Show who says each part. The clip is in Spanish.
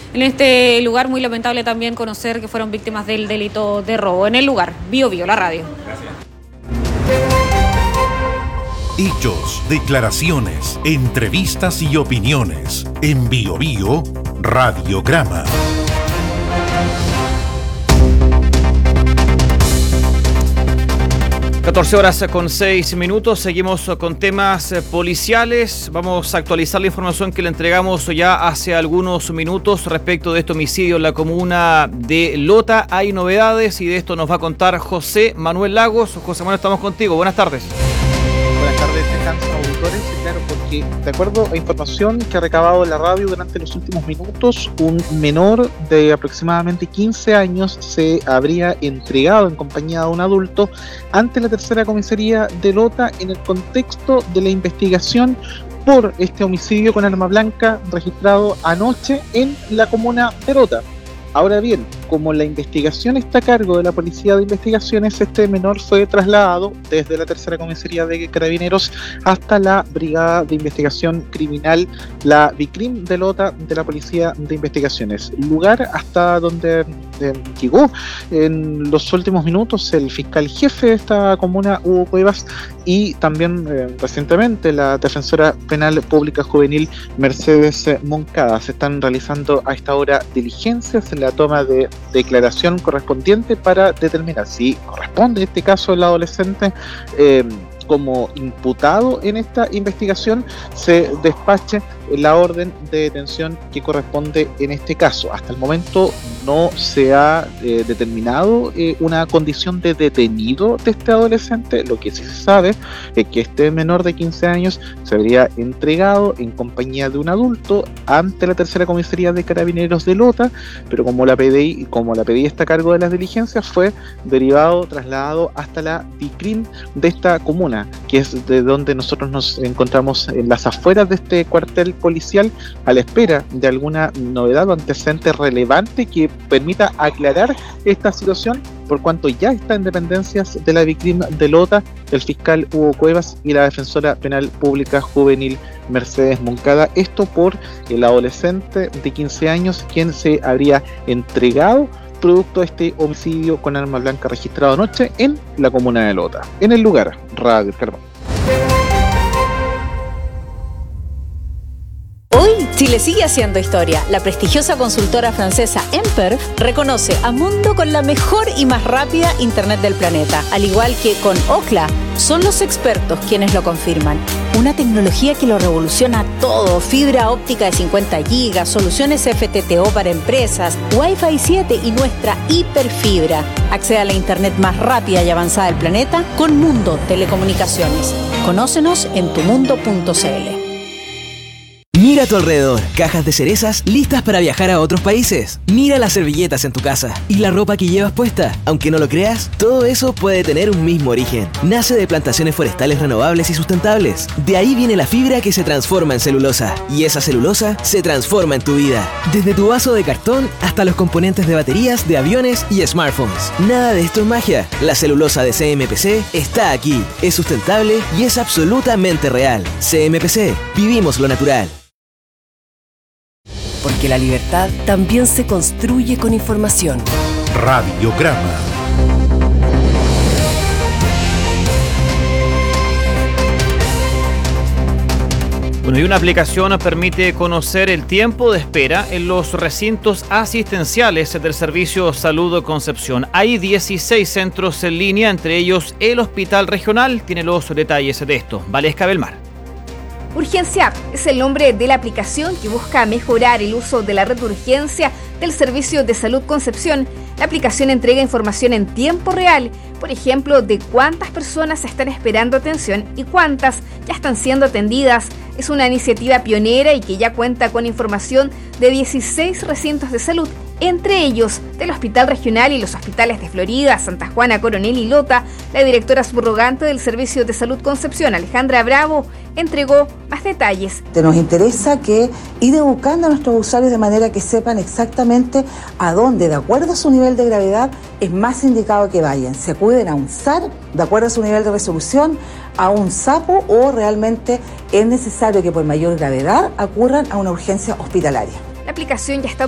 Speaker 1: en este lugar. Muy lamentable también conocer que fueron víctimas del delito de robo. En el lugar, Bio Bio, la radio.
Speaker 2: Gracias.
Speaker 3: Hechos, declaraciones, entrevistas y opiniones. En Bio Bio, Radiograma.
Speaker 4: (14:06). Seguimos con temas policiales. Vamos a actualizar la información que le entregamos ya hace algunos minutos respecto de este homicidio en la comuna de Lota. Hay novedades y de esto nos va a contar José Manuel Lagos. José Manuel, estamos contigo. Buenas tardes.
Speaker 5: Buenas tardes, auditores. Claro, porque de acuerdo a información que ha recabado la radio durante los últimos minutos, un menor de aproximadamente 15 años se habría entregado en compañía de un adulto ante la tercera comisaría de Lota en el contexto de la investigación por este homicidio con arma blanca registrado anoche en la comuna de Lota. Ahora bien, como la investigación está a cargo de la Policía de Investigaciones, este menor fue trasladado desde la tercera comisaría de Carabineros hasta la Brigada de Investigación Criminal, la BICRIM de Lota, de la Policía de Investigaciones. Lugar hasta donde llegó en los últimos minutos el fiscal jefe de esta comuna, Hugo Cuevas, y también recientemente la defensora penal pública juvenil, Mercedes Moncada. Se están realizando a esta hora diligencias en la toma de declaración correspondiente para determinar si corresponde este caso del adolescente como imputado en esta investigación, se despache la orden de detención que corresponde en este caso. Hasta el momento no se ha determinado una condición de detenido de este adolescente. Lo que sí se sabe es que este menor de 15 años se habría entregado en compañía de un adulto ante la tercera comisaría de Carabineros de Lota, pero como la PDI está a cargo de las diligencias, fue derivado, trasladado hasta la BICRIM de esta comuna, que es de donde nosotros nos encontramos en las afueras de este cuartel policial, a la espera de alguna novedad o antecedente relevante que permita aclarar esta situación, por cuanto ya está en dependencias de la BICRIM de Lota el fiscal Hugo Cuevas y la defensora penal pública juvenil Mercedes Moncada. Esto por el adolescente de 15 años quien se habría entregado producto de este homicidio con arma blanca registrado anoche en la comuna de Lota. En el lugar, Radio Carbón.
Speaker 6: Hoy Chile sigue haciendo historia. La prestigiosa consultora francesa Emper reconoce a Mundo con la mejor y más rápida internet del planeta. Al igual que con Ookla, son los expertos quienes lo confirman. Una tecnología que lo revoluciona todo. Fibra óptica de 50 GB, soluciones FTTO para empresas, Wi-Fi 7 y nuestra hiperfibra. Accede a la internet más rápida y avanzada del planeta con Mundo Telecomunicaciones. Conócenos en tumundo.cl.
Speaker 7: Mira a tu alrededor, cajas de cerezas listas para viajar a otros países. Mira las servilletas en tu casa y la ropa que llevas puesta. Aunque no lo creas, todo eso puede tener un mismo origen. Nace de plantaciones forestales renovables y sustentables. De ahí viene la fibra que se transforma en celulosa. Y esa celulosa se transforma en tu vida. Desde tu vaso de cartón hasta los componentes de baterías, de aviones y smartphones. Nada de esto es magia. La celulosa de CMPC está aquí. Es sustentable y es absolutamente real. CMPC, vivimos lo natural.
Speaker 8: Porque la libertad también se construye con información.
Speaker 3: Radiograma.
Speaker 4: Bueno, y una aplicación permite conocer el tiempo de espera en los recintos asistenciales del Servicio Salud Concepción. Hay 16 centros en línea, entre ellos el Hospital Regional. Tiene los detalles de esto. Valesca Belmar.
Speaker 9: Urgencia es el nombre de la aplicación que busca mejorar el uso de la red de urgencia del Servicio de Salud Concepción. La aplicación entrega información en tiempo real, por ejemplo, de cuántas personas están esperando atención y cuántas ya están siendo atendidas. Es una iniciativa pionera y que ya cuenta con información de 16 recintos de salud, entre ellos del Hospital Regional y los hospitales de Florida, Santa Juana, Coronel y Lota. La directora subrogante del Servicio de Salud Concepción, Alejandra Bravo, entregó más detalles.
Speaker 10: Nos interesa que ir educando a nuestros usuarios de manera que sepan exactamente a dónde, de acuerdo a su nivel de gravedad, es más indicado que vayan. Se acuden a un SAR, de acuerdo a su nivel de resolución, a un SAPO, o realmente es necesario que por mayor gravedad acudan a una urgencia hospitalaria.
Speaker 9: La aplicación ya está